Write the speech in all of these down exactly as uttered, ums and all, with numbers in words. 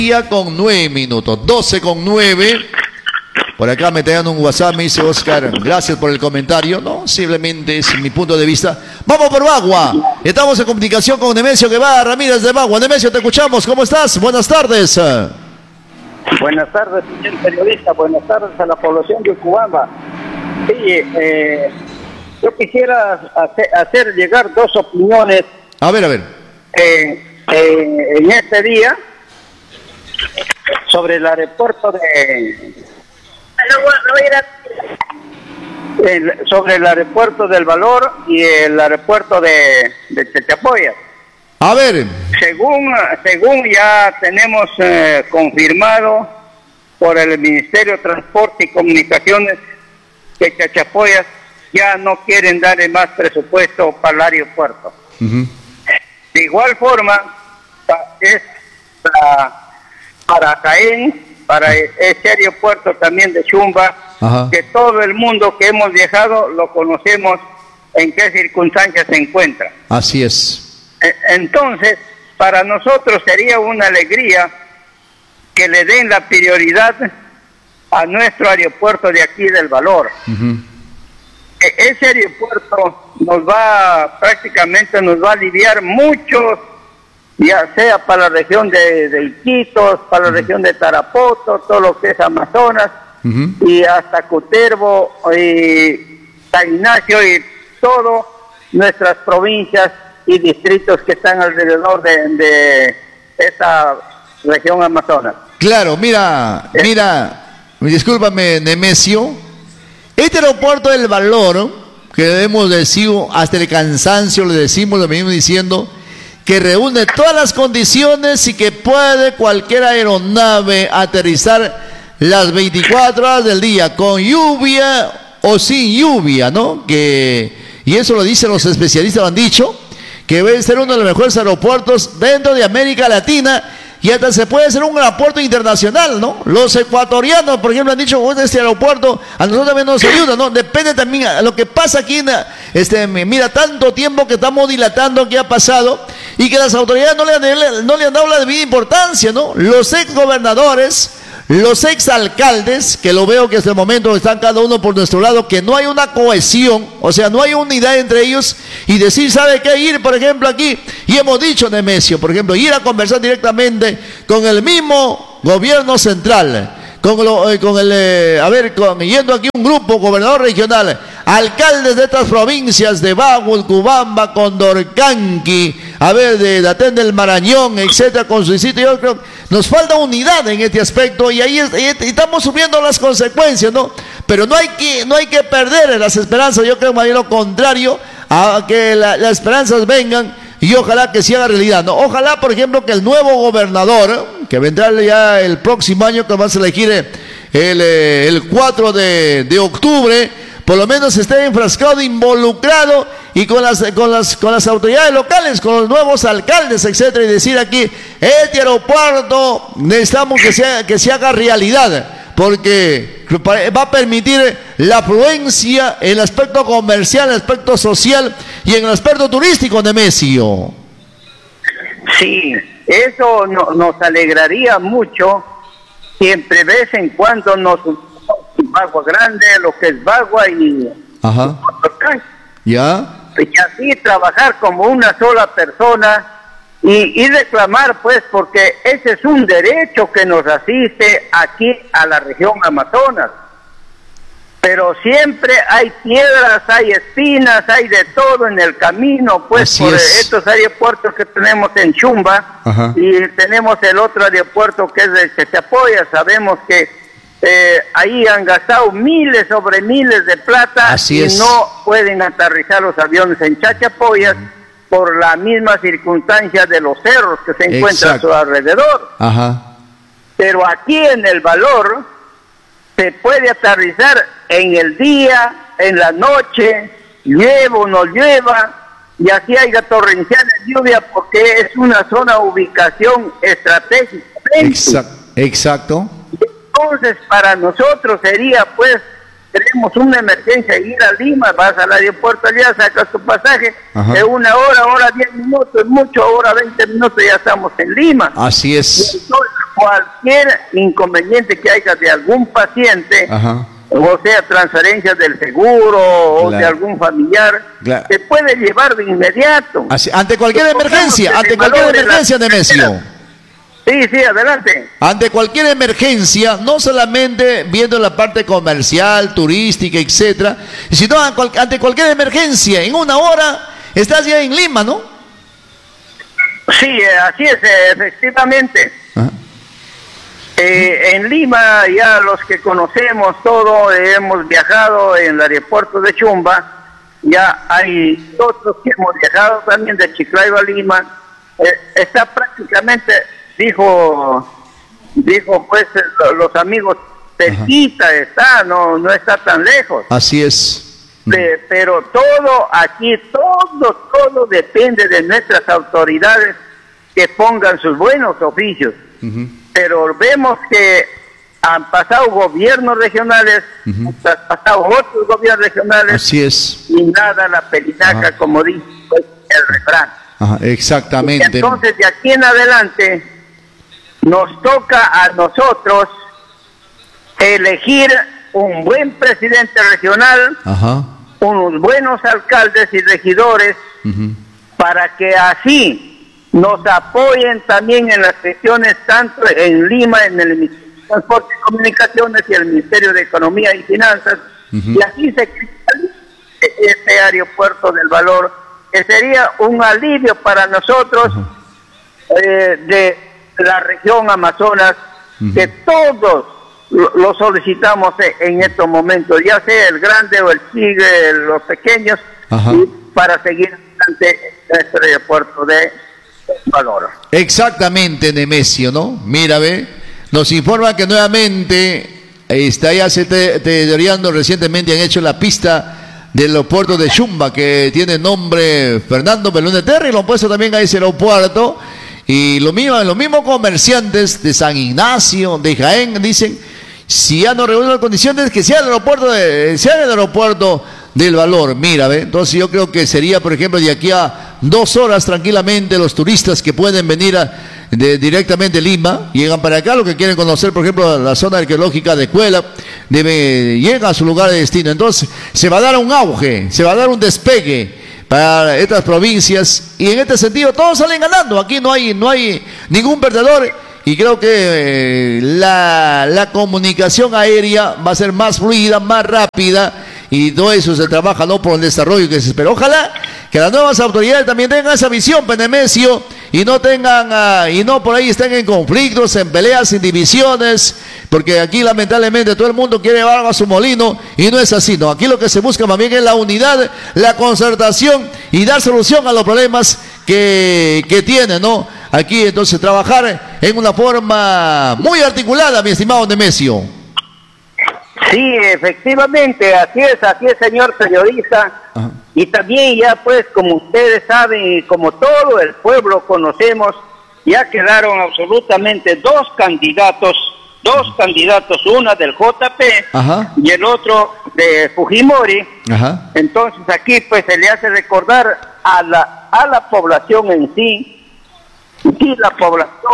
Con nueve minutos, doce con nueve. Por acá me traen un WhatsApp, me dice Oscar, gracias por el comentario. No, simplemente es mi punto de vista. Vamos por Bagua. Estamos en comunicación con Nemesio Guevara Ramírez de Bagua. Nemesio, te escuchamos. ¿Cómo estás? Buenas tardes. Buenas tardes, señor periodista. Buenas tardes a la población de Cubamba. Sí, eh, yo quisiera hacer, hacer llegar dos opiniones. A ver, a ver. Eh, eh, en este día, sobre el aeropuerto de... El, sobre el aeropuerto del Valor y el aeropuerto de, de Chachapoyas. A ver. Según, según ya tenemos eh, confirmado por el Ministerio de Transporte y Comunicaciones que Chachapoyas ya no quieren darle más presupuesto para el aeropuerto. Uh-huh. De igual forma, es para, para Jaén, para ese aeropuerto también de Chumba, ajá, que todo el mundo que hemos viajado lo conocemos en qué circunstancias se encuentra. Así es. Entonces, para nosotros sería una alegría que le den la prioridad a nuestro aeropuerto de aquí del Valor. Uh-huh. Ese aeropuerto nos va, prácticamente nos va a aliviar muchos, ya sea para la región de, de Iquitos, para la uh-huh. región de Tarapoto, todo lo que es Amazonas, uh-huh. y hasta Cutervo, y San Ignacio, y todas nuestras provincias y distritos que están alrededor de, de esa región Amazonas. Claro, mira, ¿Eh? mira, discúlpame, Nemesio, este aeropuerto del Valor, que debemos decir hasta el cansancio, le decimos, lo venimos diciendo, que reúne todas las condiciones y que puede cualquier aeronave aterrizar las veinticuatro horas del día, con lluvia o sin lluvia, ¿no? Que, y eso lo dicen los especialistas, lo han dicho, que debe ser uno de los mejores aeropuertos dentro de América Latina, y hasta se puede hacer un aeropuerto internacional, ¿no? Los ecuatorianos, por ejemplo, han dicho, oh, este aeropuerto a nosotros también nos ayuda, ¿no? Depende también a lo que pasa aquí, este, mira, tanto tiempo que estamos dilatando que ha pasado, y que las autoridades no le han, no le han dado la debida importancia, ¿no? Los ex gobernadores, los ex alcaldes, que lo veo que hasta el momento están cada uno por nuestro lado, que no hay una cohesión, o sea, no hay unidad entre ellos, y decir, ¿sabe qué? Ir, por ejemplo, aquí, y hemos dicho, Nemesio, por ejemplo, ir a conversar directamente con el mismo gobierno central, con, lo, eh, con el, eh, a ver, con, yendo aquí un grupo, gobernador regional, alcaldes de estas provincias de Bagua, Cubamba, Condorcanqui, a ver, de Datén del Marañón, etcétera, con su sitio. Yo creo nos falta unidad en este aspecto, y ahí es, y estamos subiendo las consecuencias, ¿no? Pero no hay que, no hay que perder las esperanzas. Yo creo más bien lo contrario, a que la, las esperanzas vengan, y ojalá que se haga realidad, ¿no? Ojalá, por ejemplo, que el nuevo gobernador, que vendrá ya el próximo año, que vamos a elegir el, el cuatro de octubre, por lo menos esté enfrascado, involucrado, y con las, con las, con las autoridades locales, con los nuevos alcaldes, etcétera, y decir aquí, este aeropuerto necesitamos que se, que se haga realidad, porque va a permitir la afluencia en el aspecto comercial, en el aspecto social y en el aspecto turístico, Nemesio. Sí, eso no, nos alegraría mucho, siempre de vez en cuando nos Bagua Grande, lo que es Bagua y... Ajá. Y ya. Y así trabajar como una sola persona y, y reclamar, pues, porque ese es un derecho que nos asiste aquí a la región Amazonas. Pero siempre hay piedras, hay espinas, hay de todo en el camino, pues, así por es. Estos aeropuertos que tenemos en Chumba. Ajá. Y tenemos el otro aeropuerto que es de Chachapoyas. Sabemos que Eh, ahí han gastado miles sobre miles de plata. Así y es. No pueden aterrizar los aviones en Chachapoyas uh-huh. por la misma circunstancia de los cerros que se encuentran Exacto. a su alrededor. Ajá. Pero aquí en el Valor se puede aterrizar en el día, en la noche, llueva o no llueva, y aquí hay torrenciales lluvia porque es una zona de ubicación estratégica. Exacto. Exacto. Entonces, para nosotros sería, pues, tenemos una emergencia, ir a Lima, vas al aeropuerto allá, sacas tu pasaje, Ajá. de una hora, hora diez minutos, mucho, hora veinte minutos, ya estamos en Lima. Así es. Y entonces, cualquier inconveniente que haya de algún paciente, ajá, o sea, transferencias del seguro o claro, de algún familiar, claro, se puede llevar de inmediato. Así, ante cualquier emergencia, ante cualquier emergencia, Nemesio. Sí, sí, adelante. Ante cualquier emergencia, no solamente viendo la parte comercial, turística, etcétera, sino ante cualquier emergencia, en una hora estás ya en Lima, ¿no? Sí, así es, efectivamente. Ajá. Eh, en Lima, ya los que conocemos todo, eh, hemos viajado en el aeropuerto de Chumba, ya hay otros que hemos viajado también de Chiclayo a Lima, eh, está prácticamente, dijo, dijo pues los amigos, cerquita ajá, está, no, no está tan lejos. Así es. De, pero todo aquí, todo, todo depende de nuestras autoridades que pongan sus buenos oficios. Uh-huh. Pero vemos que han pasado gobiernos regionales, uh-huh, han pasado otros gobiernos regionales. Así es. Y nada la pelinaca, ajá, como dice pues, el refrán. Ajá, exactamente. Y entonces de aquí en adelante nos toca a nosotros elegir un buen presidente regional, ajá, unos buenos alcaldes y regidores, uh-huh, para que así nos apoyen también en las gestiones tanto en Lima, en el Ministerio de Transporte y Comunicaciones y el Ministerio de Economía y Finanzas, uh-huh, y así se cristaliza este aeropuerto del Valor, que sería un alivio para nosotros, uh-huh, eh, de la región Amazonas, uh-huh, que todos lo solicitamos en estos momentos, ya sea el grande o el chico, los pequeños, y para seguir adelante nuestro aeropuerto de Valor. Exactamente, Nemesio, ¿no? Mira, ve, nos informa que nuevamente está ya se deteriorando, recientemente han hecho la pista del aeropuerto de Chumba, que tiene nombre Fernando Belón Terry, y lo han puesto también a ese aeropuerto, y lo mismo, los mismos comerciantes de San Ignacio, de Jaén, dicen, si ya no reúnen las condiciones, que sea el aeropuerto de, sea el aeropuerto del Valor. Mira, ¿ve? Entonces yo creo que sería, por ejemplo, de aquí a dos horas tranquilamente los turistas que pueden venir a, de, directamente de Lima, llegan para acá, los que quieren conocer, por ejemplo, la zona arqueológica de Cuela, debe, llega a su lugar de destino. Entonces se va a dar un auge, se va a dar un despegue para estas provincias, y en este sentido todos salen ganando. Aquí no hay, no hay ningún perdedor, y creo que eh, la, la comunicación aérea va a ser más fluida, más rápida, y todo eso se trabaja, ¿no?, por el desarrollo que se espera. Ojalá que las nuevas autoridades también tengan esa visión, Nemesio, y no tengan, uh, y no por ahí estén en conflictos, en peleas, en divisiones, porque aquí lamentablemente todo el mundo quiere llevar a su molino, y no es así, ¿no? Aquí lo que se busca más bien es la unidad, la concertación, y dar solución a los problemas que, que tienen, ¿no? Aquí entonces trabajar en una forma muy articulada, mi estimado Nemesio. Sí, efectivamente, así es, así es, señor periodista. Ajá. Y también ya pues, como ustedes saben y como todo el pueblo conocemos, ya quedaron absolutamente dos candidatos, dos Ajá. candidatos, una del J P Ajá. y el otro de Fujimori. Ajá. Entonces aquí pues se le hace recordar a la, a la población en sí, y la población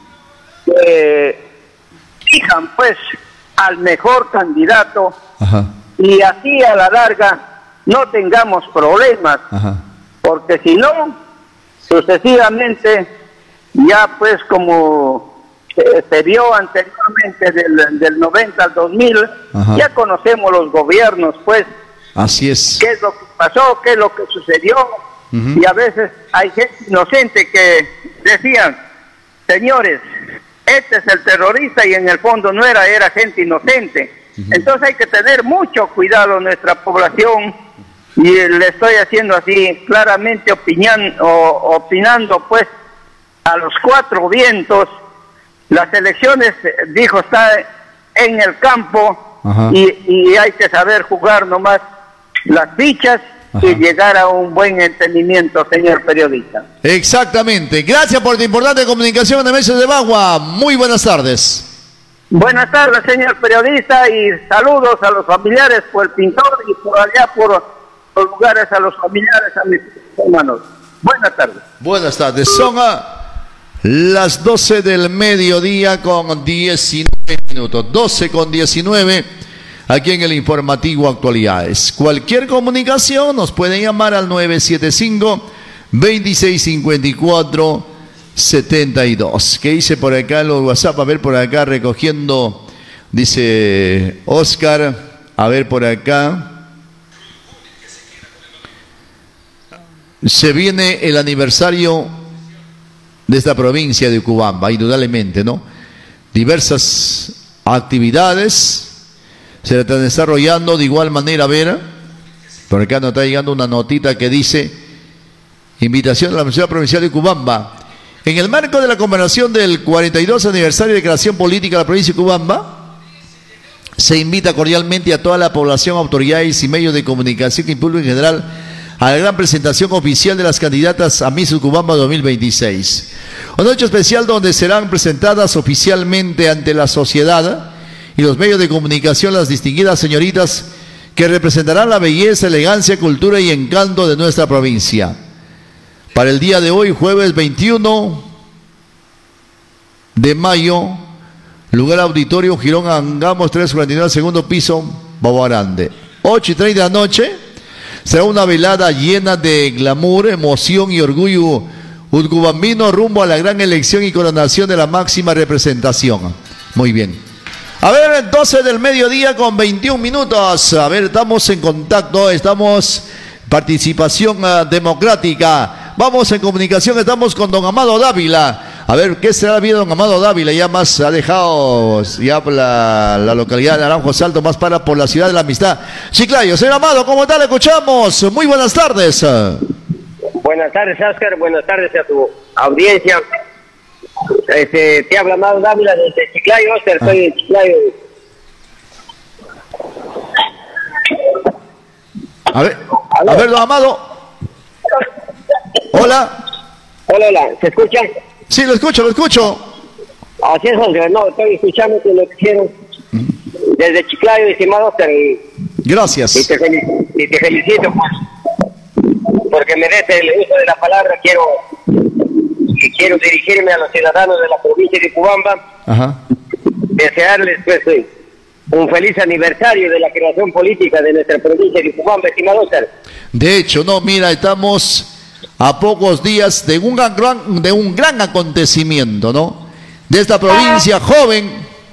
que fijan pues al mejor candidato. Ajá. Y así a la larga no tengamos problemas. Ajá. Porque si no, sucesivamente, ya pues como eh, se vio anteriormente del, del noventa al dos mil, Ajá. ya conocemos los gobiernos, pues. Así es. ¿Qué es lo que pasó? ¿Qué es lo que sucedió? Uh-huh. Y a veces hay gente inocente que decían, señores, este es el terrorista, y en el fondo no era, era gente inocente. Uh-huh. Entonces hay que tener mucho cuidado en nuestra población, y le estoy haciendo así claramente opinan, o, opinando pues a los cuatro vientos. Las elecciones, dijo, está en el campo, y, y hay que saber jugar nomás las fichas. Ajá. Y llegar a un buen entendimiento, señor periodista. Exactamente. Gracias por tu importante comunicación, Nemesio de Bagua. Muy buenas tardes. Buenas tardes, señor periodista, y saludos a los familiares por el pintor, y por allá por los lugares a los familiares, a mis hermanos. Buenas tardes. Buenas tardes. Son a Las doce del mediodía con diecinueve minutos. doce con diecinueve aquí en el informativo Actualidades. Cualquier comunicación nos puede llamar al nueve siete cinco, veintiséis cincuenta y cuatro, setenta y dos. ¿Qué dice por acá en los WhatsApp? A ver por acá recogiendo, dice Oscar, a ver por acá. Se viene el aniversario de esta provincia de Cubamba, indudablemente, ¿no? Diversas actividades se están desarrollando de igual manera. A ver, por acá nos está llegando una notita que dice: invitación a la Universidad Provincial de Cubamba. En el marco de la conmemoración del cuarenta y dos aniversario de creación política de la provincia de Cubamba, se invita cordialmente a toda la población, autoridades y medios de comunicación y público en general a la gran presentación oficial de las candidatas a Miss Cubamba dos mil veintiséis. Un hecho especial donde serán presentadas oficialmente ante la sociedad y los medios de comunicación las distinguidas señoritas que representarán la belleza, elegancia, cultura y encanto de nuestra provincia. Para el día de hoy, jueves veintiuno de mayo, lugar auditorio Girón Angamos tres cuarenta y nueve, segundo piso, Babo Arande. ocho y treinta de la noche será una velada llena de glamour, emoción y orgullo utcubambino rumbo a la gran elección y coronación de la máxima representación. Muy bien. A ver, doce del mediodía con veintiún minutos. A ver, estamos en contacto, estamos participación uh, democrática. Vamos en comunicación, estamos con don Amado Dávila. A ver, ¿qué será bien don Amado Dávila? Ya más ha dejado ya la, la localidad de Naranjo Salto, más para por la ciudad de la amistad. Chiclayo, señor Amado, ¿cómo tal? Le escuchamos. Muy buenas tardes. Buenas tardes, Oscar. Buenas tardes a tu audiencia. Este, te habla Amado Dávila desde Chiclayo, Oscar. Ah. Soy de Chiclayo. A ver, a ver, don Amado. Hola. Hola, hola. ¿Se escucha? Sí, lo escucho, lo escucho. Así es, Oscar. No, estoy escuchando que lo hicieron desde Chiclayo, estimado Oscar. Y, gracias. Y te, felicito, y te felicito, pues, porque merece el uso de la palabra. Quiero, y quiero dirigirme a los ciudadanos de la provincia de Cubamba. Ajá. Desearles, pues, un feliz aniversario de la creación política de nuestra provincia de Cubamba, estimado Oscar. De hecho, no, mira, estamos a pocos días de un gran, de un gran acontecimiento, ¿no? De esta provincia joven,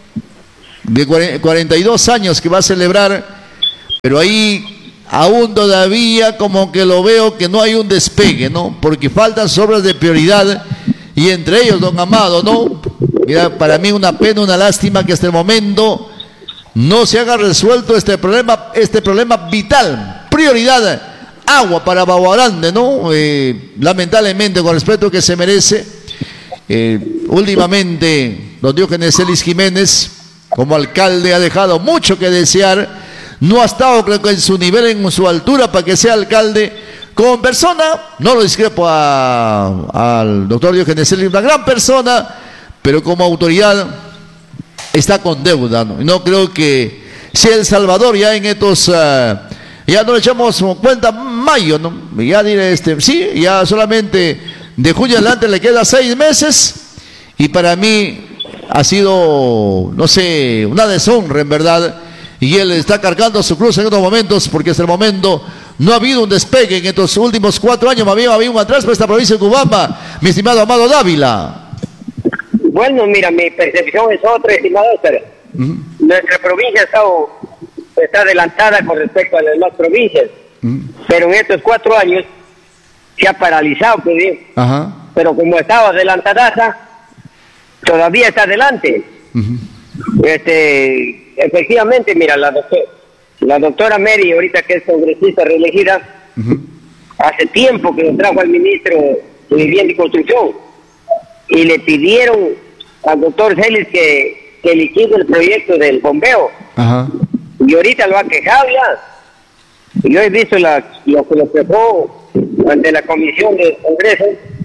de cuarenta y dos años que va a celebrar, pero ahí aún todavía como que lo veo que no hay un despegue, ¿no? Porque faltan obras de prioridad, y entre ellos, don Amado, ¿no? Mira, para mí una pena, una lástima que hasta el momento no se haga resuelto este problema, este problema vital, prioridad, agua para Babo Arande, ¿no? Eh, lamentablemente, con respeto que se merece, eh, últimamente, don Diógenes Celis Jiménez, como alcalde, ha dejado mucho que desear, no ha estado, creo que en su nivel, en su altura, para que sea alcalde. Como persona, no lo discrepo a, al doctor Diógenes Celis, una gran persona, pero como autoridad está con deuda, ¿no? No creo que sea El Salvador ya en estos... Uh, ya no le echamos cuenta mayo, ¿no? Ya diré, este, sí, ya solamente de junio adelante le queda seis meses, y para mí ha sido, no sé, una deshonra en verdad, y él está cargando su cruz en estos momentos, porque hasta el momento no ha habido un despegue en estos últimos cuatro años, más bien ha habido un atrás para esta provincia de Cubamba, mi estimado Amado Dávila. Bueno, mira, mi percepción es otra, estimado Oscar. Uh-huh. Nuestra provincia ha estado... está adelantada con respecto a las demás provincias, uh-huh. pero en estos cuatro años se ha paralizado, pues bien. Uh-huh. Pero como estaba adelantada, todavía está adelante. Uh-huh. Este, efectivamente, mira, la doctora, la doctora Mary, ahorita que es congresista reelegida, uh-huh. hace tiempo que nos trajo al ministro de Vivienda y Construcción, y le pidieron al doctor Celis que, que liquide el proyecto del bombeo. Uh-huh. Y ahorita lo ha quejado ya. Yo he visto la, lo que lo quejó ante la comisión del Congreso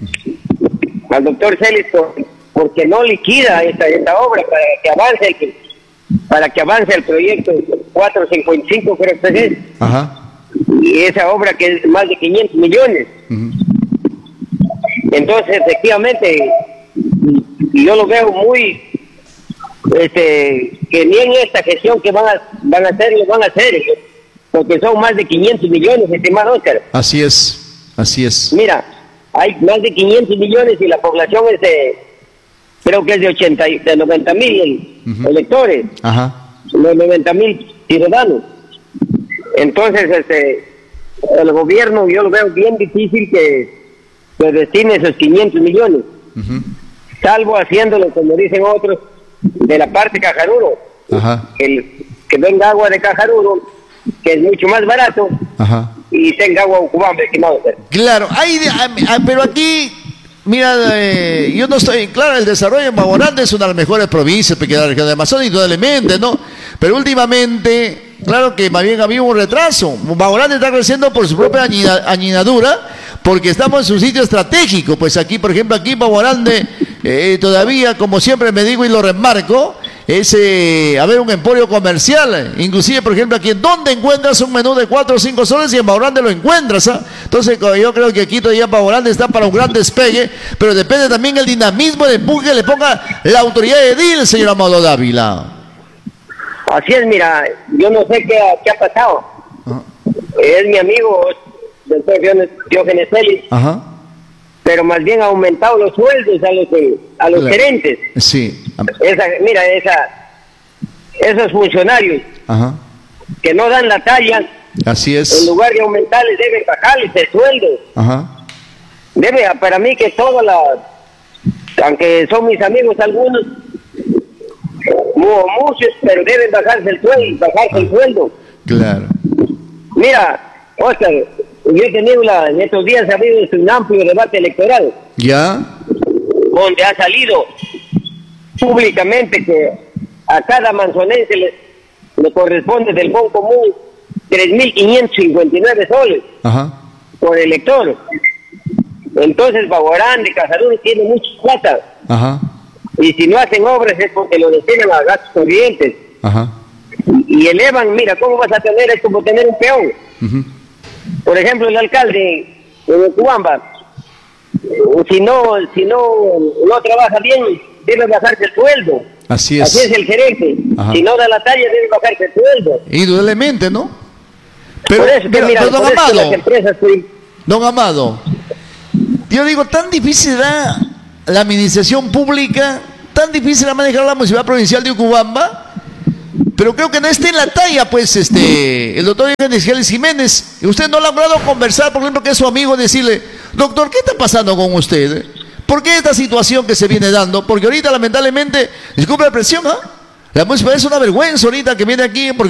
al doctor Celis por, porque no liquida esta, esta obra para que avance el, para que avance el proyecto cuatrocientos cincuenta y cinco, creo que es. Ajá. Y esa obra que es más de quinientos millones. Uh-huh. Entonces, efectivamente, y, y yo lo veo muy, este, que ni en esta gestión que van a, van a hacer, lo van a hacer, porque son más de quinientos millones, estimado Oscar. Así es, así es. Mira, hay más de quinientos millones y la población es de, creo que es de ochenta, de noventa mil uh-huh. electores, ajá, los noventa mil ciudadanos. Entonces, este, el gobierno yo lo veo bien difícil que, que destine esos quinientos millones, uh-huh. salvo haciéndolo, como dicen otros, de la parte Cajarudo, ajá. El, que venga agua de Cajarudo, que es mucho más barato, ajá. y tenga agua Ucubamba, estimado. Claro, hay, pero aquí, mira, eh, yo no estoy, claro, el desarrollo en Baborande es una de las mejores provincias de la región de Amazonas, indudablemente, ¿no? Pero últimamente, claro que más bien había un retraso. Baborande está creciendo por su propia añadidura, porque estamos en su sitio estratégico. Pues aquí, por ejemplo, aquí en Baborande, eh, todavía, como siempre me digo y lo remarco, es eh, haber un emporio comercial. Inclusive, por ejemplo, aquí en donde encuentras un menú de cuatro o cinco soles y en Baborande lo encuentras, ¿eh? Entonces yo creo que aquí todavía Baborande está para un gran despegue, pero depende también el dinamismo, el empuje que le ponga la autoridad de edil, señor Amado Dávila. Así es, mira, yo no sé qué, qué ha pasado. Ajá. Es mi amigo, doctor Diógenes Félix, ajá. pero más bien ha aumentado los sueldos a los a los claro. gerentes. Sí. Esa, mira, esa, esos funcionarios ajá. que no dan la talla, así es. En lugar de aumentarles, deben bajarles el sueldo. Ajá. Debe, para mí que todas las, aunque son mis amigos algunos, muchos, pero deben bajarse el sueldo, bajarse ah, el sueldo. Claro. Mira, Oscar, yo he tenido la, en estos días ha habido un amplio debate electoral. Ya. Donde ha salido públicamente que a cada manzonense le, le corresponde del Bon Común tres mil quinientos cincuenta y nueve soles ajá. por elector. Entonces Baborande, Cajarudo tiene mucha plata. Ajá. Y si no hacen obras es porque lo destinan a gastos corrientes. Ajá. Y, y elevan, mira, ¿cómo vas a tener? Es como tener un peón. Uh-huh. Por ejemplo, el alcalde de Ucubamba, si no, si no, no trabaja bien, debe bajarse el sueldo. Así es. Así es el gerente. Ajá. Si no da la talla, debe bajarse el sueldo. Indudablemente, ¿no? Pero, por eso, pero, mira, pero don por Amado, las empresas, pues, don Amado, yo digo, tan difícil era la administración pública, tan difícil era manejar la municipalidad provincial de Ucubamba, pero creo que no está en la talla, pues, este, el doctor Félix Jiménez. Y usted no ha logrado conversar, por ejemplo, que es su amigo, decirle, doctor, ¿qué está pasando con usted? ¿Por qué esta situación que se viene dando? Porque ahorita, lamentablemente, disculpe la presión, ¿ah? ¿eh? La municipalidad es una vergüenza ahorita que viene aquí, porque